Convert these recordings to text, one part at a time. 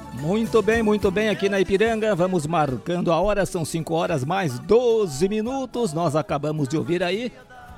Muito bem, aqui na Ipiranga, vamos marcando a hora, são 5 horas mais 12 minutos, nós acabamos de ouvir aí,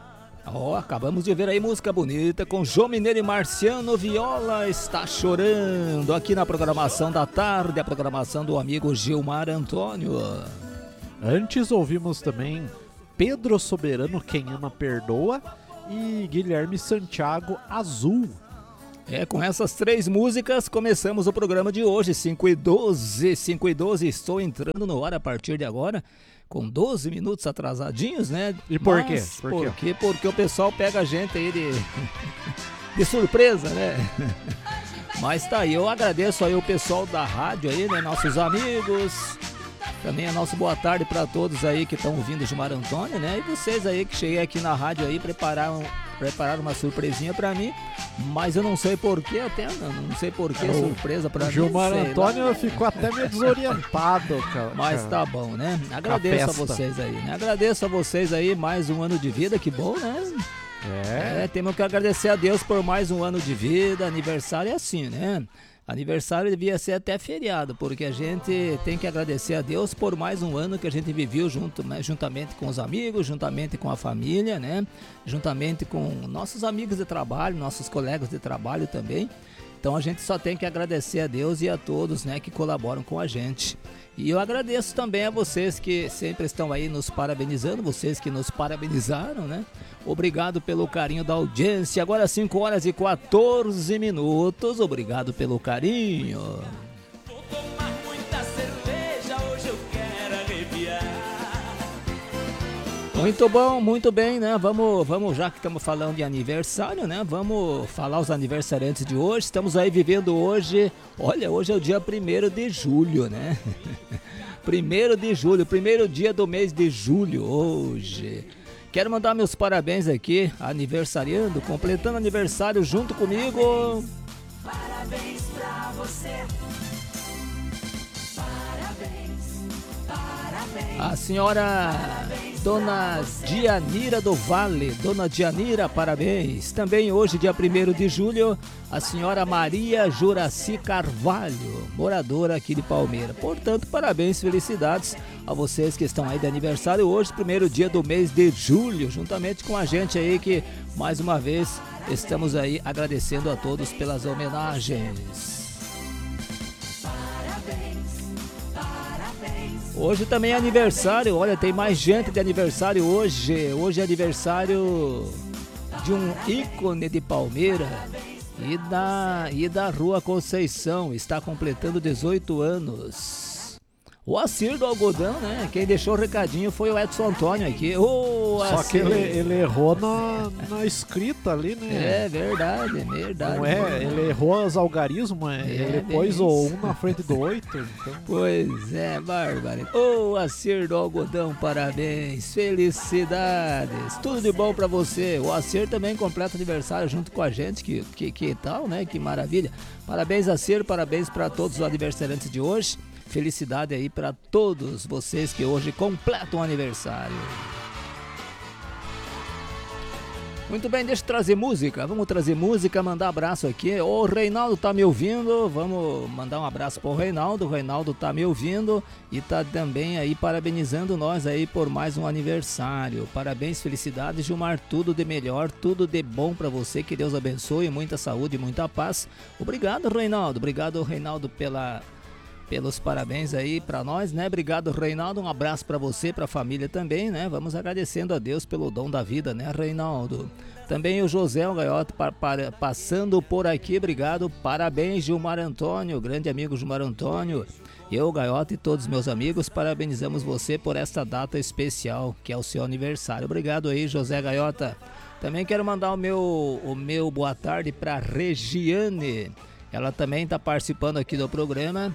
música bonita com João Mineiro e Marciano Viola, Está Chorando, aqui na programação da tarde, a programação do amigo Gilmar Antônio. Antes ouvimos também Pedro Soberano, Quem Ama Perdoa, e Guilherme Santiago, Azul. Com essas 3 músicas começamos o programa de hoje, 5h12, estou entrando no ar a partir de agora, com 12 minutos atrasadinhos, né? E por quê? Por quê? Porque o pessoal pega a gente aí de surpresa, né? Mas tá aí, eu agradeço aí o pessoal da rádio aí, né? Nossos amigos, também a nossa boa tarde para todos aí que estão ouvindo o Gilmar Antônio, né? E vocês aí que cheguei aqui na rádio aí, prepararam uma surpresinha pra mim, mas eu não sei porquê, até não sei porquê surpresa pra mim. O Gilmar Antônio ficou até meio desorientado, cara. Mas tá bom, né? Agradeço a vocês aí, né? Agradeço a vocês aí, mais um ano de vida, que bom, né? Temos que agradecer a Deus por mais um ano de vida, aniversário é assim, né? Aniversário devia ser até feriado, porque a gente tem que agradecer a Deus por mais um ano que a gente viveu juntamente com os amigos, juntamente com a família, né? Juntamente com nossos amigos de trabalho, nossos colegas de trabalho também. Então a gente só tem que agradecer a Deus e a todos, né, que colaboram com a gente. E eu agradeço também a vocês que sempre estão aí nos parabenizando, vocês que nos parabenizaram, né? Obrigado pelo carinho da audiência. Agora 5h14 minutos. Obrigado pelo carinho. Vou tomar muita cerveja, hoje eu quero arrepiar. Muito bom, muito bem, né? Vamos, já que estamos falando de aniversário, né? Vamos falar os aniversariantes de hoje. Estamos aí vivendo hoje, olha, hoje é o dia 1º de julho, né? 1º de julho, primeiro dia do mês de julho, hoje. Quero mandar meus parabéns aqui, aniversariando, completando aniversário junto comigo. Parabéns pra você. Parabéns. A senhora Dona Dianira do Vale, Dona Dianira, parabéns. Também hoje, dia 1º de julho, a senhora Maria Juraci Carvalho, moradora aqui de Palmeira. Portanto, parabéns, felicidades a vocês que estão aí de aniversário hoje, primeiro dia do mês de julho, juntamente com a gente aí que, mais uma vez, estamos aí agradecendo a todos pelas homenagens. Hoje também é aniversário, olha, tem mais gente de aniversário hoje. Hoje é aniversário de um ícone de Palmeira e da Rua Conceição, está completando 18 anos. O Acir do Algodão, né? Quem deixou o recadinho foi o Edson Antônio aqui. Só que ele errou na escrita ali, né? É verdade. Não é, ele errou os algarismos, ele pôs o 1 na frente do 8. Então... Pois é, bárbaro. Ô, Acir do Algodão, parabéns, felicidades, tudo de bom pra você. O Acir também completa aniversário junto com a gente, que tal, né? Que maravilha. Parabéns, Acir, parabéns pra todos os aniversariantes de hoje. Felicidade aí para todos vocês que hoje completam o aniversário. Muito bem, deixa eu trazer música. Vamos trazer música, mandar abraço aqui. O Reinaldo tá me ouvindo. Vamos mandar um abraço pro Reinaldo. O Reinaldo tá me ouvindo e tá também aí parabenizando nós aí por mais um aniversário. Parabéns, felicidades, Gilmar. Tudo de melhor, tudo de bom para você. Que Deus abençoe, muita saúde, muita paz. Obrigado, Reinaldo. Obrigado, Reinaldo, pelos parabéns aí pra nós, né? Obrigado, Reinaldo, um abraço pra você, pra família também, né? Vamos agradecendo a Deus pelo dom da vida, né, Reinaldo? Também o José Gaioto passando por aqui, obrigado, parabéns, Gilmar Antônio, grande amigo Gilmar Antônio. Eu, Gaioto e todos meus amigos, parabenizamos você por esta data especial, que é o seu aniversário. Obrigado aí, José Gaiota. Também quero mandar o meu boa tarde pra Regiane, ela também tá participando aqui do programa.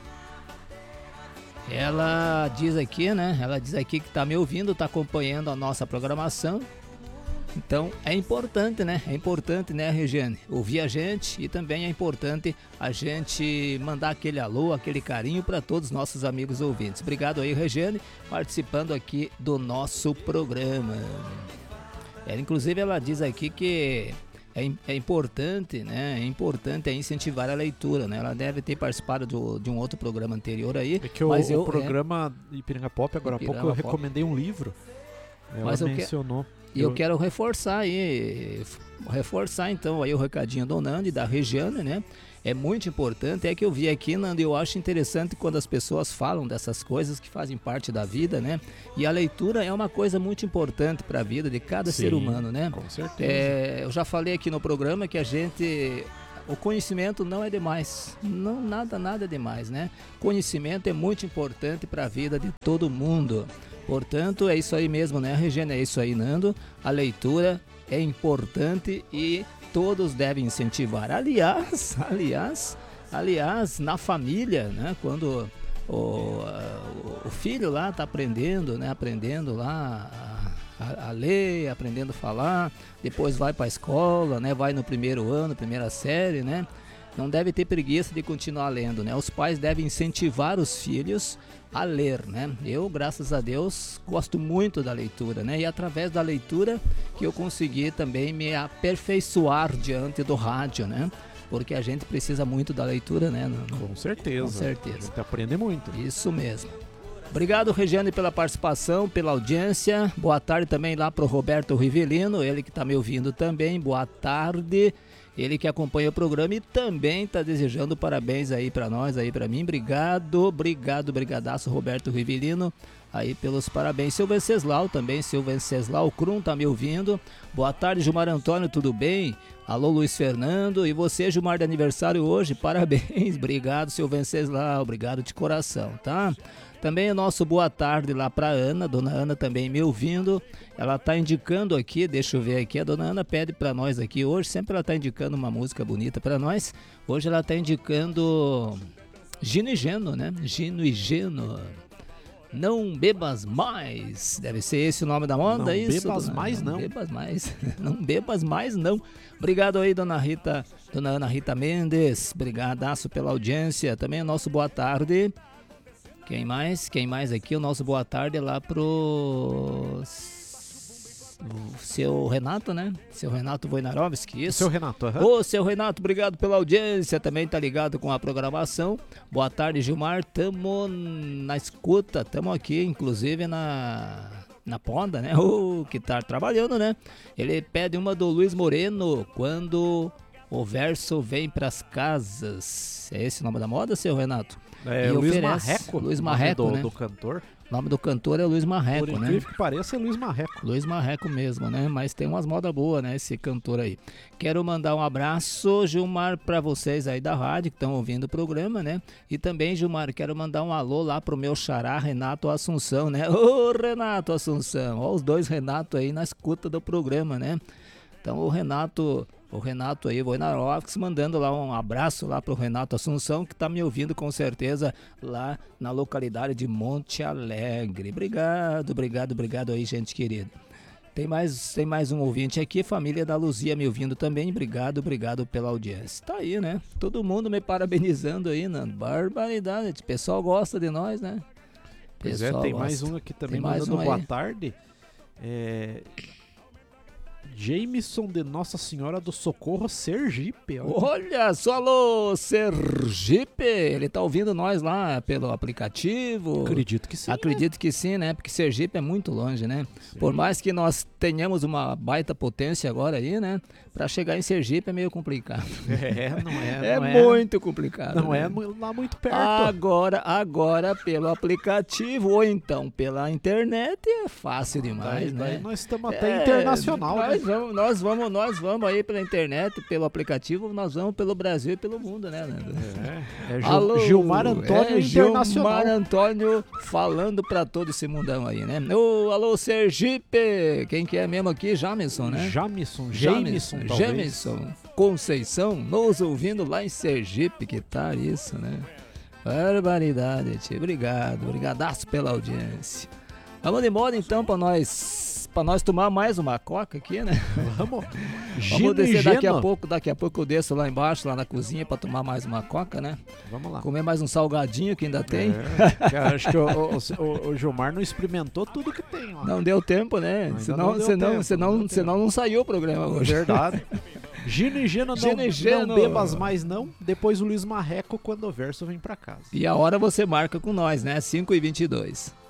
Ela diz aqui, né? Ela diz aqui que tá me ouvindo, tá acompanhando a nossa programação. Então é importante, né? É importante, né, Regiane? Ouvir a gente e também é importante a gente mandar aquele alô, aquele carinho para todos os nossos amigos ouvintes. Obrigado aí, Regiane, participando aqui do nosso programa. Inclusive ela diz aqui que é importante, né? É importante incentivar a leitura, né? Ela deve ter participado de um outro programa anterior aí. É que mas o programa Ipiranga Pop, agora há pouco, eu recomendei um livro. Ela mencionou. E eu quero reforçar então aí o recadinho do Nando e da Regiane, né? É muito importante, é que eu vi aqui, Nando, eu acho interessante quando as pessoas falam dessas coisas que fazem parte da vida, né? E a leitura é uma coisa muito importante para a vida de cada ser humano, né? Com certeza. Eu já falei aqui no programa que o conhecimento não é demais, não, nada é demais, né? Conhecimento é muito importante para a vida de todo mundo. Portanto, é isso aí mesmo, né, Regina? É isso aí, Nando. A leitura é importante e todos devem incentivar. Aliás, na família, né? Quando o filho lá está aprendendo, né? Aprendendo lá a ler, aprendendo a falar, depois vai para a escola, né? Vai no primeiro ano, primeira série, né? Não deve ter preguiça de continuar lendo, né? Os pais devem incentivar os filhos a ler, né? Eu, graças a Deus, gosto muito da leitura, né? E através da leitura que eu consegui também me aperfeiçoar diante do rádio, né? Porque a gente precisa muito da leitura, né? Com certeza. Com certeza. Você aprende muito. Isso mesmo. Obrigado, Regiane, pela participação, pela audiência. Boa tarde também lá pro Roberto Rivelino, ele que está me ouvindo também. Boa tarde. Ele que acompanha o programa e também está desejando parabéns aí para nós, aí para mim. Brigadaço, Roberto Rivelino, aí pelos parabéns. Seu Venceslau também, seu Venceslau Krum tá me ouvindo. Boa tarde, Gilmar Antônio, tudo bem? Alô, Luiz Fernando. E você, Gilmar, de aniversário hoje, parabéns. Obrigado, seu Venceslau, obrigado de coração, tá? Também o nosso boa tarde lá para Ana, dona Ana também me ouvindo. Ela tá indicando aqui, deixa eu ver aqui, a dona Ana pede para nós aqui hoje, sempre ela tá indicando uma música bonita para nós. Hoje ela tá indicando Gino e Geno, né? Gino e Geno. Não bebas mais. Deve ser esse o nome da moda, não isso? Bebas mais, não. Não bebas mais. Não bebas mais, não. Obrigado aí, dona Rita, dona Ana Rita Mendes. Brigadaço pela audiência. Também o nosso boa tarde. Quem mais aqui? O nosso boa tarde é lá pro seu Renato, né? Seu Renato Wojnarowski, isso? Seu Renato, Ô, seu Renato, obrigado pela audiência, também tá ligado com a programação. Boa tarde, Gilmar, tamo na escuta, tamo aqui, inclusive na ponda, né? Que tá trabalhando, né? Ele pede uma do Luiz Moreno, quando o verso vem pras casas. É esse o nome da moda, seu Renato? É Luiz Marreco. Luiz Marreco, né? Do cantor. O nome do cantor é Luiz Marreco, Por né? incrível que pareça, é Luiz Marreco. Luiz Marreco mesmo, né? Mas tem umas modas boas, né? Esse cantor aí. Quero mandar um abraço, Gilmar, pra vocês aí da rádio que estão ouvindo o programa, né? E também, Gilmar, quero mandar um alô lá pro meu xará, Renato Assunção, né? Ô, Renato Assunção! Ó, os dois Renato aí na escuta do programa, né? Então, o Renato aí, Wojnarowski, mandando lá um abraço lá pro Renato Assunção, que tá me ouvindo com certeza lá na localidade de Monte Alegre. Obrigado aí, gente querida. Tem mais um ouvinte aqui, família da Luzia me ouvindo também. Obrigado pela audiência. Tá aí, né? Todo mundo me parabenizando aí, né? Barbaridade. O pessoal gosta de nós, né? Pois é, tem mais um aqui também mandando boa tarde. Jameson de Nossa Senhora do Socorro, Sergipe. Olha só, alô, Sergipe. Ele tá ouvindo nós lá pelo aplicativo. Acredito que sim. Acredito que sim, né? Porque Sergipe é muito longe, né? Sim. Por mais que nós tenhamos uma baita potência agora aí, né? Pra chegar em Sergipe é meio complicado. Não é muito complicado. Não, né? É lá muito perto. Agora pelo aplicativo ou então pela internet é fácil demais, né? Daí nós estamos até internacional, né? Nós vamos aí pela internet, pelo aplicativo, nós vamos pelo Brasil e pelo mundo, né, Nando? Alô, Gilmar Antônio internacional. Gilmar Antônio falando pra todo esse mundão aí, né? Alô, Sergipe! Quem que é mesmo aqui? Jamison, né? Jameson, Conceição, nos ouvindo lá em Sergipe, que tá isso, né? Barbaridade, tio. Brigadaço pela audiência. Vamos embora então pra nós tomar mais uma coca aqui, né? Vamos descer daqui a pouco eu desço lá embaixo, lá na cozinha pra tomar mais uma coca, né? Vamos lá. Comer mais um salgadinho que ainda tem. Acho que o Gilmar não experimentou tudo que tem lá. Não deu tempo, né? Senão não saiu o programa hoje. Verdade. Gino e Geno, Gino e não Geno. bebas mais não. Depois o Luiz Marreco quando o verso vem pra casa. E a hora você marca com nós, né? 5h22.